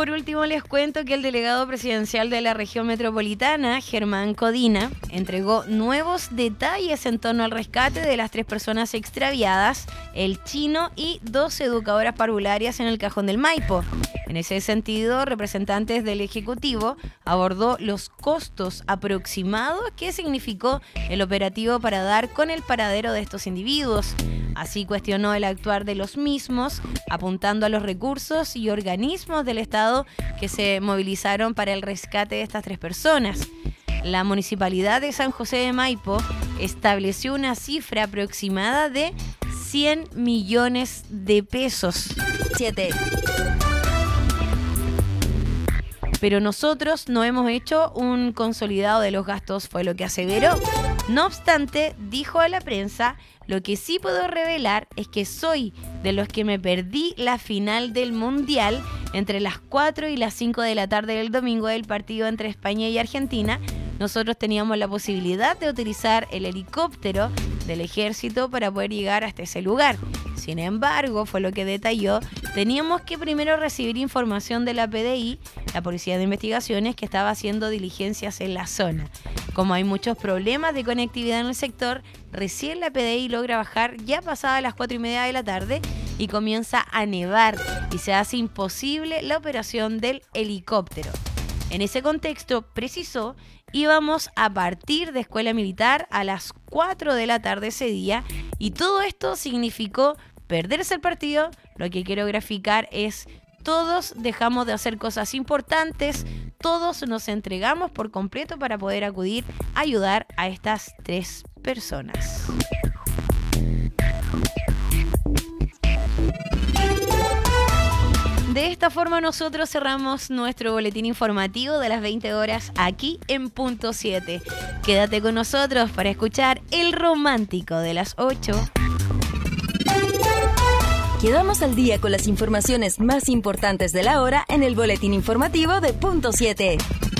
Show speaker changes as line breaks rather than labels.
Por último, les cuento que el delegado presidencial de la región metropolitana, Germán Codina, entregó nuevos detalles en torno al rescate de las 3 personas extraviadas, el chino y 2 educadoras parvularias en el Cajón del Maipo. En ese sentido, representantes del Ejecutivo abordó los costos aproximados que significó el operativo para dar con el paradero de estos individuos. Así cuestionó el actuar de los mismos, apuntando a los recursos y organismos del Estado que se movilizaron para el rescate de estas 3 personas. La Municipalidad de San José de Maipo estableció una cifra aproximada de 100 millones de pesos. 7. Pero nosotros no hemos hecho un consolidado de los gastos, fue lo que aseveró. No obstante, dijo a la prensa, lo que sí puedo revelar es que soy de los que me perdí la final del Mundial entre las 4 y las 5 de la tarde del domingo del partido entre España y Argentina. Nosotros teníamos la posibilidad de utilizar el helicóptero del ejército para poder llegar hasta ese lugar. Sin embargo, fue lo que detalló, teníamos que primero recibir información de la PDI, la Policía de Investigaciones, que estaba haciendo diligencias en la zona. Como hay muchos problemas de conectividad en el sector, recién la PDI logra bajar ya pasadas las 4:30 de la tarde y comienza a nevar y se hace imposible la operación del helicóptero. En ese contexto, precisó, íbamos a partir de Escuela Militar a las 4 de la tarde ese día y todo esto significó perderse el partido. Lo que quiero graficar es todos dejamos de hacer cosas importantes, todos nos entregamos por completo para poder acudir a ayudar a estas 3 personas. De esta forma nosotros cerramos nuestro boletín informativo de las 20 horas aquí en Punto 7. Quédate con nosotros para escuchar El Romántico de las 8.
Quedamos al día con las informaciones más importantes de la hora en el boletín informativo de Punto 7.